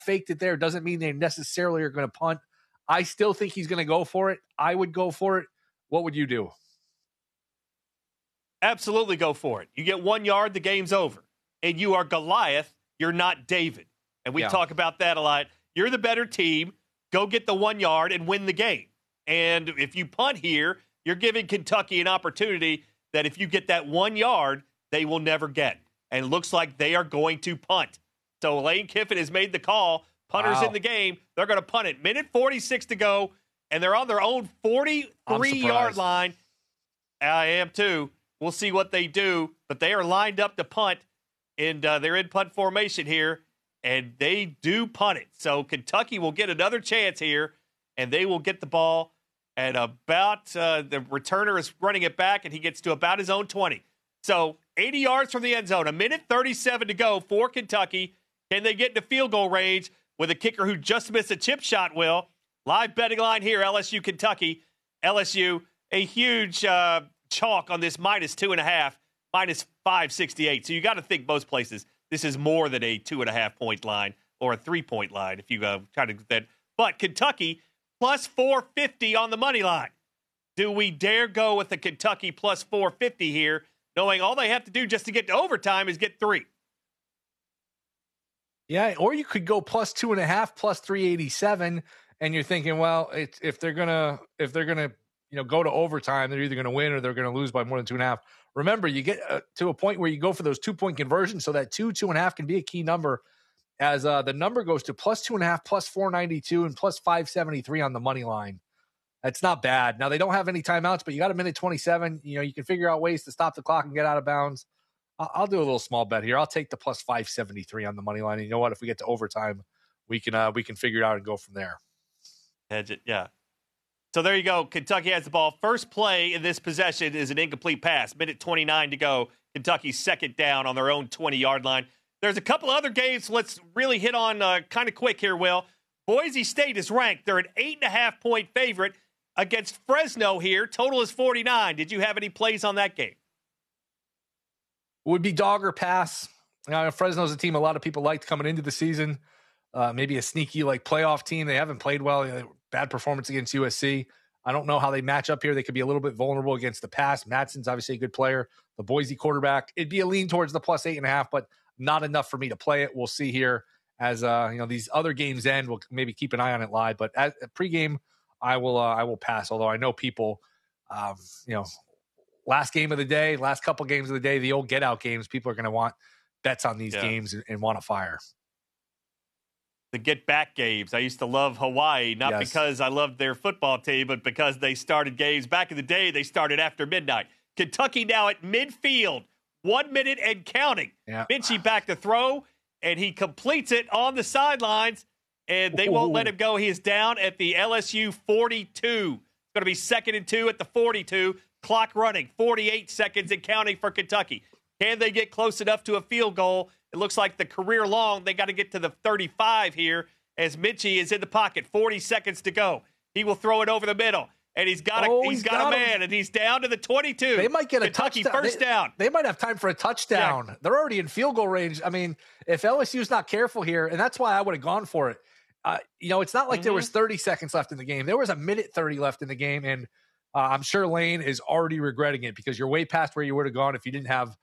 faked it there doesn't mean they necessarily are going to punt. I still think he's going to go for it. I would go for it. What would you do? Absolutely go for it. You get 1 yard, the game's over. And you are Goliath, you're not David. And we talk about that a lot. You're the better team. Go get the 1 yard and win the game. And if you punt here, you're giving Kentucky an opportunity that if you get that 1 yard, they will never get. And it looks like they are going to punt. So Lane Kiffin has made the call. Punters in the game. They're going to punt it. Minute 46 to go, and they're on their own 43-yard line. I am too. We'll see what they do. But they are lined up to punt, and they're in punt formation here, and they do punt it. So Kentucky will get another chance here, and they will get the ball at about the returner is running it back, and he gets to about his own 20. So 80 yards from the end zone, a minute 37 to go for Kentucky. Can they get into field goal range with a kicker who just missed a chip shot, Will? Live betting line here, LSU, Kentucky. LSU, a huge chalk on this -2.5, -568. So you got to think most places this is more than a 2.5-point line or a 3-point line if you try to do that. But Kentucky, +450 on the money line. Do we dare go with the Kentucky +450 here, knowing all they have to do just to get to overtime is get 3? Yeah, or you could go +2.5, +387, and you're thinking, well, if they're gonna go to overtime, they're either gonna win or they're gonna lose by more than 2.5. Remember, you get to a point where you go for those 2-point conversions, so that 2.5 can be a key number. As the number goes to +2.5, +492, and +573 on the money line. That's not bad. Now they don't have any timeouts, but you got a minute 27. You can figure out ways to stop the clock and get out of bounds. I'll do a little small bet here. I'll take the +573 on the money line. And you know what? If we get to overtime, we can figure it out and go from there. Hedge it, yeah. So there you go. Kentucky has the ball. First play in this possession is an incomplete pass. Minute 29 to go. Kentucky's second down on their own 20-yard line. There's a couple other games let's really hit on kind of quick here, Will. Boise State is ranked. They're an 8.5-point favorite against Fresno here. Total is 49. Did you have any plays on that game? Would be dog or pass. Fresno's a team a lot of people liked coming into the season. Maybe a sneaky playoff team. They haven't played well. Bad performance against USC. I don't know how they match up here. They could be a little bit vulnerable against the pass. Madsen's obviously a good player. The Boise quarterback. It'd be a lean towards the +8.5, but not enough for me to play it. We'll see here as these other games end. We'll maybe keep an eye on it live. But at pregame, I will pass. Although I know people, last game of the day, last couple games of the day, the old get out games, people are going to want bets on these games and want to fire. The get back games. I used to love Hawaii, not because I loved their football team, but because they started games back in the day. They started after midnight. Kentucky now at midfield, 1 minute and counting. Yeah. Minchie back to throw, and he completes it on the sidelines, and they won't let him go. He is down at the LSU 42. It's going to be 2nd and 2 at the 42. Clock running, 48 seconds and counting for Kentucky. Can they get close enough to a field goal? It looks like the career long, they got to get to the 35 here as Minchie is in the pocket. 40 seconds to go. He will throw it over the middle, and he's got a man, and he's down to the 22. They might get Kentucky a touchdown. First down. They might have time for a touchdown. Yeah. They're already in field goal range. I mean, if LSU's not careful here, and that's why I would have gone for it. It's not like there was 30 seconds left in the game. There was a minute 30 left in the game, and I'm sure Lane is already regretting it because you're way past where you would have gone if you didn't have,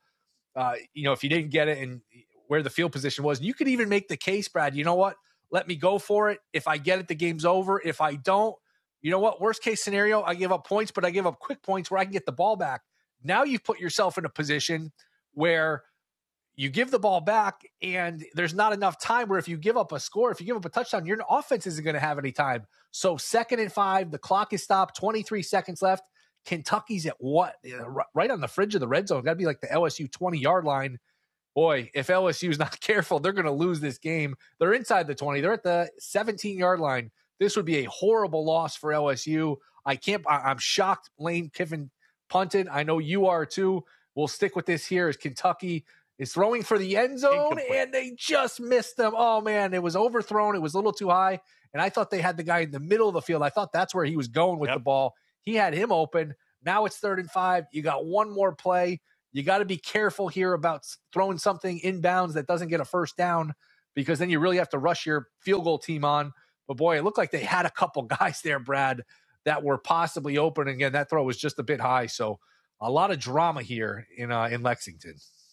if you didn't get it and where the field position was. And you could even make the case, Brad, you know what? Let me go for it. If I get it, the game's over. If I don't, you know what? Worst case scenario, I give up points, but I give up quick points where I can get the ball back. Now you've put yourself in a position where you give the ball back and there's not enough time where if you give up a score, if you give up a touchdown, your offense isn't going to have any time. So 2nd and 5, the clock is stopped, 23 seconds left. Kentucky's at what? Right on the fringe of the red zone. Got to be like the LSU 20-yard line. Boy, if LSU is not careful, they're going to lose this game. They're inside the 20. They're at the 17-yard line. This would be a horrible loss for LSU. I'm shocked Lane Kiffin punted. I know you are too. We'll stick with this here as Kentucky is throwing for the end zone, and they just missed them. Oh, man, it was overthrown. It was a little too high, and I thought they had the guy in the middle of the field. I thought that's where he was going with the ball. He had him open. Now it's 3rd and 5. You got one more play. You got to be careful here about throwing something inbounds that doesn't get a first down. because then you really have to rush your field goal team on. But, boy, it looked like they had a couple guys there, Brad, that were possibly open. Again, that throw was just a bit high. So a lot of drama here in Lexington.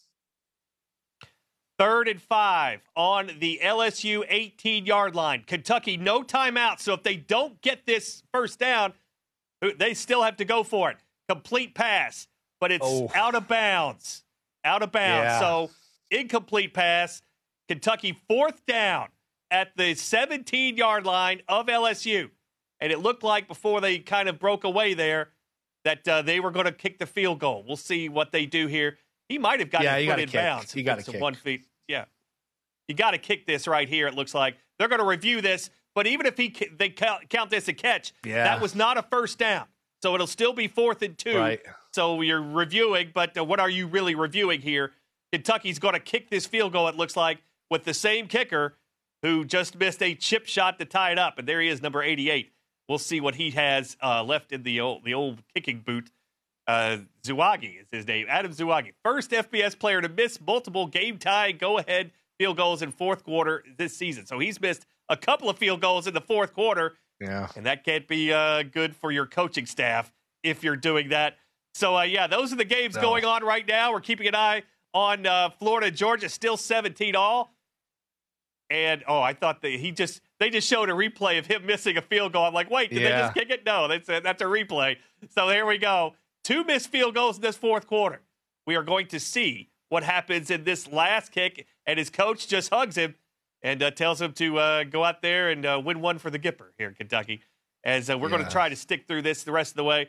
3rd and 5 on the LSU 18-yard line. Kentucky, no timeout. So if they don't get this first down, they still have to go for it. Complete pass, but it's out of bounds. Out of bounds. Yeah. So incomplete pass. Kentucky 4th down at the 17-yard line of LSU. And it looked like before they kind of broke away there that they were going to kick the field goal. We'll see what they do here. He might have gotten put in bounds. You got to kick. 1 feet. Yeah. You got to kick this right here, it looks like. They're going to review this, but even if they count this a catch, that was not a first down. So it'll still be 4th and 2. Right. So you're reviewing, but what are you really reviewing here? Kentucky's going to kick this field goal, it looks like, with the same kicker who just missed a chip shot to tie it up. And there he is, number 88. We'll see what he has left in the old kicking boot. Zawagi is his name. Adam Zawagi. First FBS player to miss multiple game-tying go-ahead field goals in 4th quarter this season. So he's missed a couple of field goals in the 4th quarter. Yeah. And that can't be good for your coaching staff if you're doing that. So, those are the games going on right now. We're keeping an eye on Florida, Georgia, still 17-all. And, I thought they just showed a replay of him missing a field goal. I'm like, wait, did they just kick it? No, that's a replay. So here we go. 2 missed field goals in this 4th quarter. We are going to see what happens in this last kick. And his coach just hugs him and tells him to go out there and win one for the Gipper here in Kentucky. As we're going to try to stick through this the rest of the way.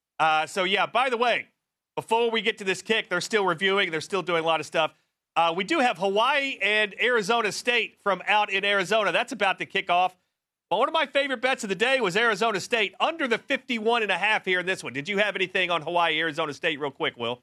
By the way, before we get to this kick, they're still reviewing. They're still doing a lot of stuff. We do have Hawaii and Arizona State from out in Arizona. That's about to kick off. But one of my favorite bets of the day was Arizona State under the 51.5 here in this one. Did you have anything on Hawaii, Arizona State real quick, Will?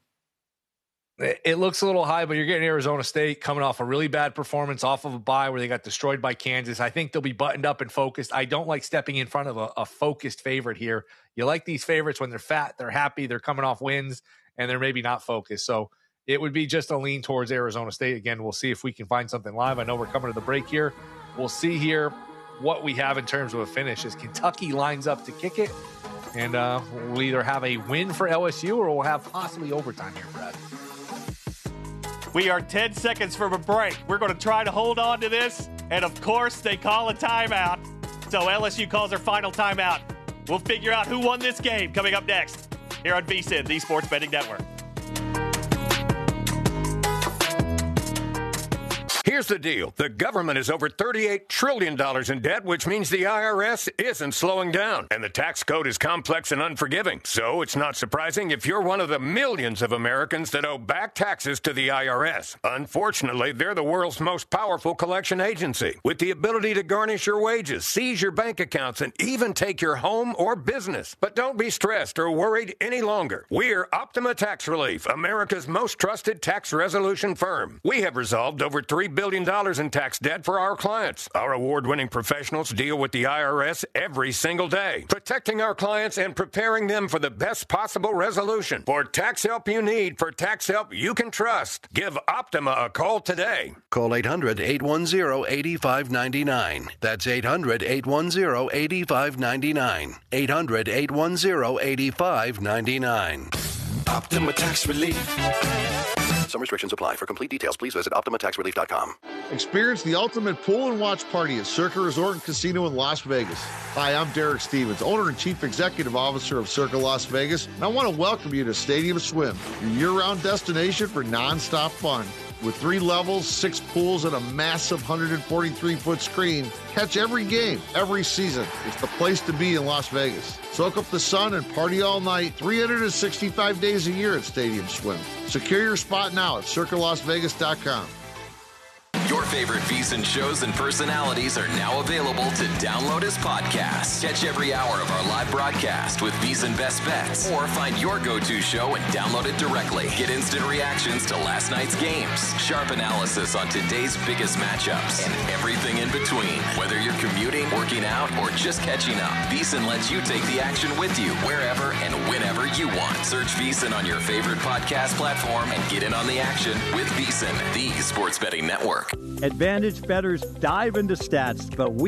It looks a little high, but you're getting Arizona State coming off a really bad performance off of a bye where they got destroyed by Kansas. I think they'll be buttoned up and focused. I don't like stepping in front of a focused favorite here. You like these favorites when they're fat, they're happy, they're coming off wins, and they're maybe not focused. So it would be just a lean towards Arizona State. Again, we'll see if we can find something live. I know we're coming to the break here. We'll see here what we have in terms of a finish as Kentucky lines up to kick it. And we'll either have a win for LSU or we'll have possibly overtime here, Brad. We are 10 seconds from a break. We're going to try to hold on to this. And, of course, they call a timeout. So LSU calls their final timeout. We'll figure out who won this game coming up next here on VSiN, the Sports Betting Network. Here's the deal. The government is over $38 trillion in debt, which means the IRS isn't slowing down. And the tax code is complex and unforgiving. So it's not surprising if you're one of the millions of Americans that owe back taxes to the IRS. Unfortunately, they're the world's most powerful collection agency, with the ability to garnish your wages, seize your bank accounts, and even take your home or business. But don't be stressed or worried any longer. We're Optima Tax Relief, America's most trusted tax resolution firm. We have resolved over $3 billion in tax debt for our clients. Our award-winning professionals deal with the IRS every single day, protecting our clients and preparing them for the best possible resolution. For tax help you need, for tax help you can trust, give Optima a call today. Call 800-810-8599. That's 800-810-8599. 800-810-8599. Optima Tax Relief. Some restrictions apply. For complete details, please visit OptimaTaxRelief.com. Experience the ultimate pool and watch party at Circa Resort and Casino in Las Vegas. Hi, I'm Derek Stevens, owner and chief executive officer of Circa Las Vegas, and I want to welcome you to Stadium Swim, your year-round destination for nonstop fun. With 3 levels, 6 pools, and a massive 143-foot screen, catch every game, every season. It's the place to be in Las Vegas. Soak up the sun and party all night, 365 days a year at Stadium Swim. Secure your spot now at CircaLasVegas.com. Your favorite VSiN shows and personalities are now available to download as podcasts. Catch every hour of our live broadcast with VSiN Best Bets, or find your go-to show and download it directly. Get instant reactions to last night's games, sharp analysis on today's biggest matchups, and everything in between. Whether you're commuting, working out, or just catching up, VSiN lets you take the action with you wherever and whenever you want. Search VSiN on your favorite podcast platform and get in on the action with VSiN, the Sports Betting Network. Advantage bettors dive into stats, but we